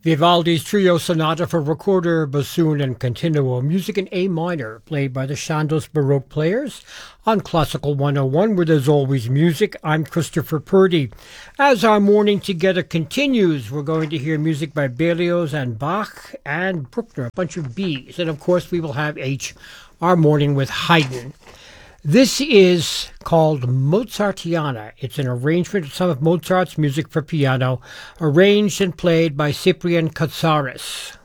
Vivaldi's Trio Sonata for recorder, bassoon, and continuo, music in A minor, played by the Chandos Baroque Players on Classical 101, where there's always music. I'm Christopher Purdy. As our morning together continues, we're going to hear music by Berlioz and Bach and Bruckner, a bunch of Bs. And of course, we will have our morning with Haydn. This is called Mozartiana. It's an arrangement of some of Mozart's music for piano, arranged and played by Cyprian Katsaris.